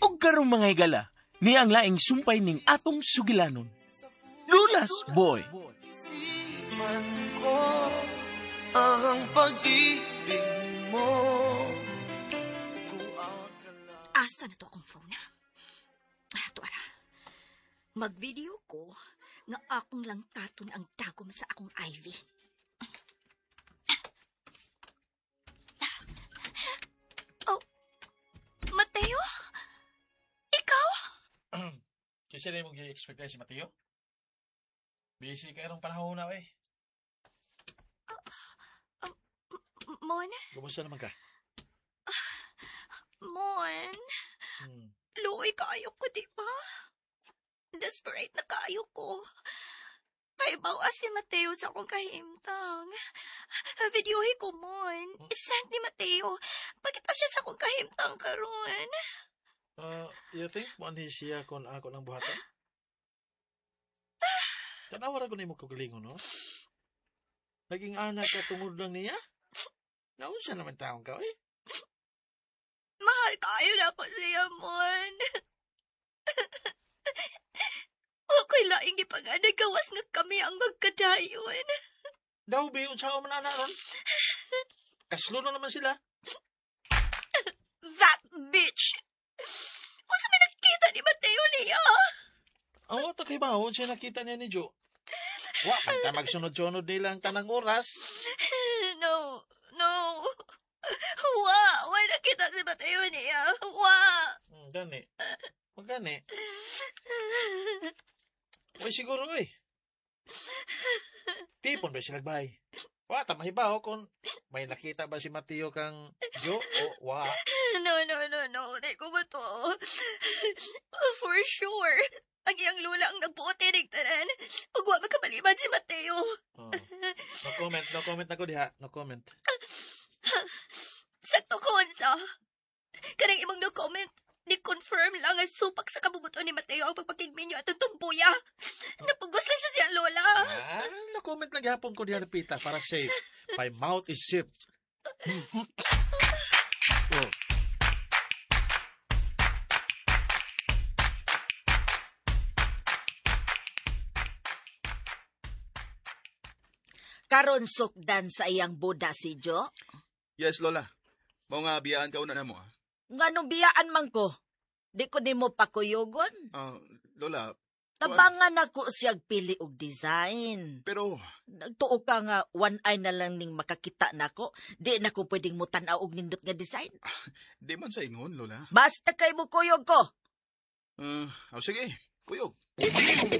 ug karong mga higala, ni ang laing sumpay ning atong sugilanon. Lulas Boy. Isipan ko ang pag-ibig mo. Asa na to akong phone? Ato ara. Mag-video ko nga akong lang taton ang dagom sa akong Ivy. Oh, Mateo? Ikaw? Kasi na mong i-expect si Mateo? Busy ka irong panahon na eh. Mon? Kumusta naman ka? Mon? Luoy kaayo ko, di ba? Desperate na kaayo ko. Kaya bawas si Mateo sa akong kahimtang. Videohi ko, Mon. Isang ni Mateo. Pagkita siya sa akong kahimtang karon. You think manhi siya kung ako ng buhatan? Tanawara ko na yung magkugalingon, no? Naging anak ka tungod lang niya? Naunsa naman taong ka, eh? Mahal kayo na ako siya, Mon. Ako'y laing ipanganay gawas nga kami ang magkadayon. Daw, biyon sa ako man ron. Kaslo na naman sila. That bitch! Kung may nakita ni Mateo niya. Oo, takibahon siya nakita niya ni Jo. Wa, pagka magsunod-sunod nila ang tanang oras. No. Wa nakita si Mateo niya. Wa. Gani. Magani. Uy, siguro, eh. Tipon ba sila nagbay? Wa, tamahibaw kung may nakita ba si Mateo kang Jo o wa. No. Di ko ba to? For sure. Ang iyang lula ang nagbuot tinigtanan. Huwag wa magkamaliban si Mateo. Oh. No comment na ko diha. No comment. Sakto ko, Onsa. Kanang imong no comment, di confirm lang ang supak sa kabubuto ni Mateo ang pagpakigminyo at tumpuya. Napugos lang siya siyang lola. No comment na gihapon ko diha Pita para safe. My mouth is shipped. Oh. Karon sukdan sa iyang buda si Jo? Yes, Lola. Mao nga biyaan ka una na mo, ha? Nganong biyaan man ko? Di ko nimo pakuyugon? Lola, Tabangan ako siyag pili og design. pero Nagtuo ka nga one eye na lang ning makakita nako. Di na ko pwedeng mutan-aw og nindot nga design. di man sa ingon, Lola. Basta kay mo kuyog ko. Sige, kuyog.